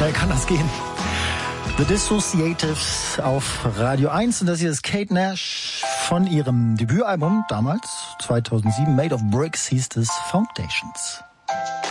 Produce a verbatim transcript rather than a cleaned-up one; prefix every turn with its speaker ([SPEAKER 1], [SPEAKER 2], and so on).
[SPEAKER 1] schnell kann das gehen. The Dissociatives auf Radio eins und das hier ist Kate Nash von ihrem Debütalbum damals, zweitausendsieben, Made of Bricks hieß es, Foundations.